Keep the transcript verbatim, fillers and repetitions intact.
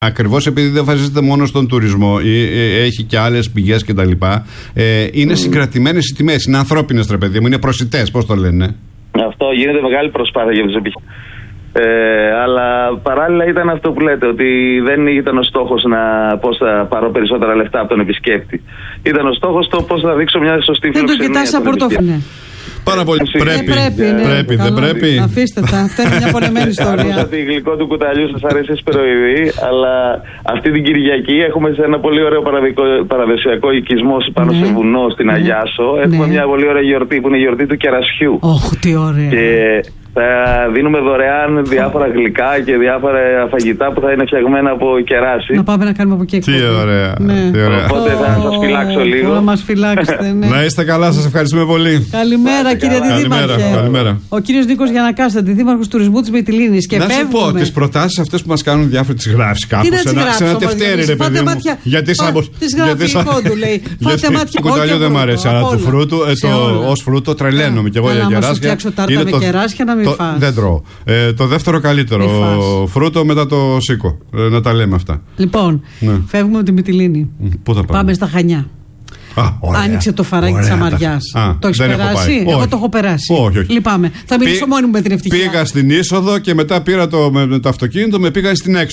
Ακριβώς επειδή δεν βασίζεται μόνο στον τουρισμό, έχει και άλλες πηγές κτλ. Ε, είναι mm. συγκρατημένες οι τιμές, είναι ανθρώπινες, ρε παιδί μου, είναι προσιτές, πώς το λένε. Αυτό γίνεται μεγάλη προσπάθεια για τους επιχειρήσεις. Ε, αλλά παράλληλα ήταν αυτό που λέτε, ότι δεν ήταν ο στόχος να πώς θα πάρω περισσότερα λεφτά από τον επισκέπτη. Ήταν ο στόχος το πώς θα δείξω μια σωστή φιλοξενία. Δεν το κοιτάς από πορτοφόλι. Πάρα πολύ. Ε, πρέπει, πρέπει, ναι, πρέπει δεν πρέπει. Αφήστε τα, αυτά είναι μια πολεμένη ιστορία. Άκουσα ότι η γλυκό του κουταλιού σας αρέσει σπυροειδή, αλλά αυτή την Κυριακή έχουμε σε ένα πολύ ωραίο παραδοσιακό οικισμό πάνω ναι. σε βουνό στην ναι. Αγιάσο. Έχουμε ναι. μια πολύ ωραία γιορτή που είναι η γιορτή του κερασιού. Ωχ, τι ωραία. Και θα δίνουμε δωρεάν διάφορα γλυκά και διάφορα φαγητά που θα είναι φτιαγμένα από κεράσι. Να πάμε να κάνουμε από εκεί. Τι ωραία. Ναι. Τι ωραία. Οπότε θα σας φυλάξω λίγο. Να μας φυλάξετε, ναι. Να είστε καλά, σας ευχαριστούμε πολύ. Καλημέρα, κύριε Αντιδήμαρχε. Καλημέρα. Ο κύριος Νίκος Γιαννακάς, Αντιδήμαρχος Τουρισμού της Μυτιλήνης. Και να σου πω, τις προτάσεις αυτές που μας κάνουν διάφοροι τις γράψεις κάπου. Σε ένα τευτέρι, ρε παιδί μου. Γιατί σαν. Τις γράφει του λέει. Φάτε μάτια. Το κουταλιό δεν μ' αρέσει, αλλά του φρούτου, ως φρούτο τρελαίνομαι κι εγώ για κεράσια. Δεν τρώω. Ε, το δεύτερο καλύτερο φρούτο μετά το σίκο. Ε, να τα λέμε αυτά. Λοιπόν, ναι. Φεύγουμε από τη Μυτιλήνη. Πού θα πάμε? Πάμε στα Χανιά. Α, ωραία, άνοιξε το φαράκι της Αμαριάς. Το έχεις περάσει? Εγώ το έχω περάσει. Όχι, όχι. Λυπάμαι. Θα μιλήσω Πή... μόνη μου με την ευτυχία. Πήγα στην είσοδο και μετά πήρα το, με, με το αυτοκίνητο, με πήγαν στην έξοδο.